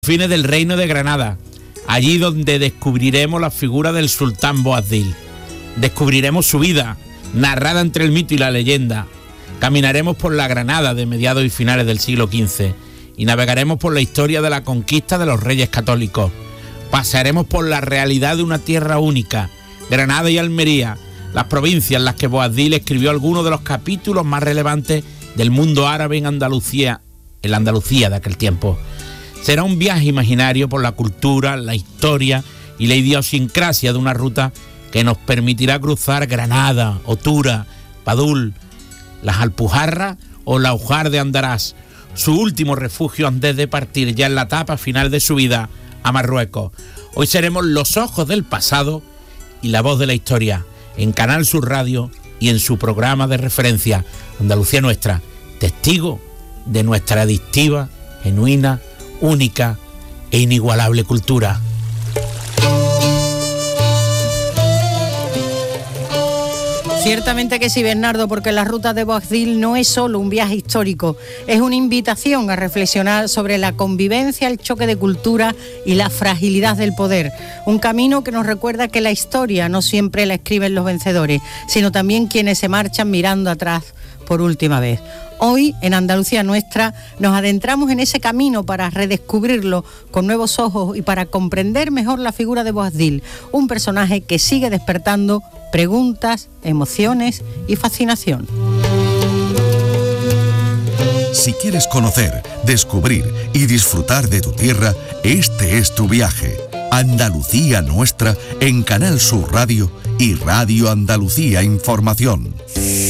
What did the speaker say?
Fines del reino de Granada, allí donde descubriremos la figura del sultán Boabdil. Descubriremos su vida, narrada entre el mito y la leyenda. Caminaremos por la Granada de mediados y finales del siglo XV y navegaremos por la historia de la conquista de los reyes católicos. Pasearemos por la realidad de una tierra única, Granada y Almería, las provincias en las que Boabdil escribió algunos de los capítulos más relevantes del mundo árabe en la Andalucía de aquel tiempo. Será un viaje imaginario por la cultura, la historia y la idiosincrasia de una ruta que nos permitirá cruzar Granada, Otura, Padul, las Alpujarras o la Laujar de Andarás, su último refugio antes de partir ya en la etapa final de su vida a Marruecos. Hoy seremos los ojos del pasado y la voz de la historia en Canal Sur Radio y en su programa de referencia Andalucía Nuestra, testigo de nuestra adictiva, genuina, única e inigualable cultura. Ciertamente que sí, Bernardo, porque la ruta de Boabdil no es solo un viaje histórico, es una invitación a reflexionar sobre la convivencia, el choque de cultura y la fragilidad del poder. Un camino que nos recuerda que la historia no siempre la escriben los vencedores, sino también quienes se marchan mirando atrás por última vez. Hoy, en Andalucía Nuestra, nos adentramos en ese camino para redescubrirlo con nuevos ojos y para comprender mejor la figura de Boabdil, un personaje que sigue despertando preguntas, emociones y fascinación. Si quieres conocer, descubrir y disfrutar de tu tierra, este es tu viaje. Andalucía Nuestra en Canal Sur Radio y Radio Andalucía Información.